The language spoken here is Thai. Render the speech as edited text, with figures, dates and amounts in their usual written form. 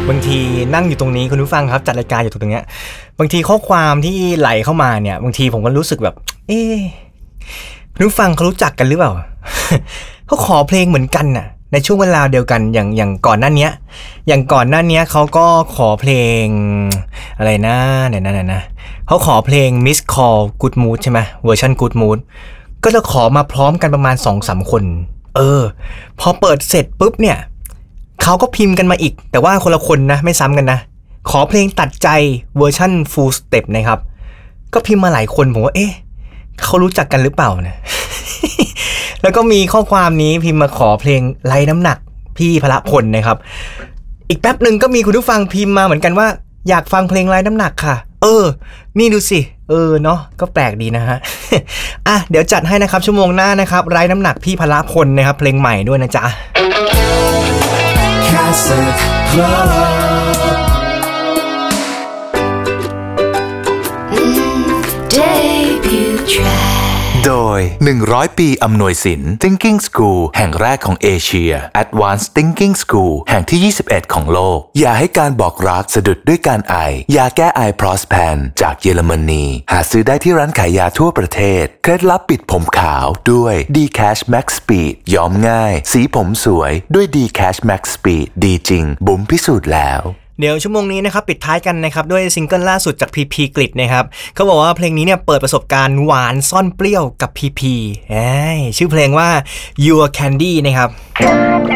บางทีนั่งอยู่ตรงนี้คุณผู้ฟังครับจัดรายการอยู่ตรงเนี้ยบางทีข้อความที่ไหลเข้ามาเนี่ยบางทีผมก็รู้สึกแบบคุณผู้ฟังเขารู้จักกันหรือเปล่า เขาขอเพลงเหมือนกันน่ะในช่วงเวลาเดียวกันอย่างก่อนหน้านี้เขาก็ขอเพลงอะไรนะเนี่ยนะเขาขอเพลง Miss Call Good Mood ใช่ไหมเวอร์ชัน Good Mood ก็จะขอมาพร้อมกันประมาณ 2-3 คนพอเปิดเสร็จปุ๊บเนี่ยเขาก็พิมพ์กันมาอีกแต่ว่าคนละคนนะไม่ซ้ำกันนะขอเพลงตัดใจเวอร์ชัน Full Step นะครับก็พิมพ์มาหลายคนผมว่าเขารู้จักกันหรือเปล่านะ แล้วก็มีข้อความนี้พิมพ์มาขอเพลงไร้น้ำหนักพี่พละพลนะครับอีกแป๊บนึงก็มีคุณผู้ฟังพิมพ์มาเหมือนกันว่าอยากฟังเพลงไร้น้ำหนักค่ะนี่ดูสิเนาะก็แปลกดีนะฮะ เดี๋ยวจัดให้นะครับชั่วโมงหน้านะครับไร้น้ำหนักพี่พละพลนะครับเพลงใหม่ด้วยนะจ๊ะ Cassette Club Debut Track โดย100 ปีอำนวยสิน Thinking School แห่งแรกของเอเชีย Advanced Thinking School แห่งที่21ของโลกอย่าให้การบอกรักสะดุดด้วยการไอยาแก้ไอ Prospan จากเยอรมนีหาซื้อได้ที่ร้านขายยาทั่วประเทศเคล็ดลับปิดผมขาวด้วย D-Cash Max Speed ย้อมง่ายสีผมสวยด้วย D-Cash Max Speed ดีจริงบุ๋มพิสูจน์แล้วเดี๋ยวชั่วโมงนี้นะครับปิดท้ายกันนะครับด้วยซิงเกิลล่าสุดจากพีพีกฤษนะครับเขาบอกว่าเพลงนี้เนี่ยเปิดประสบการณ์หวานซ่อนเปรี้ยวกับพีพีชื่อเพลงว่า Your Candy นะครับ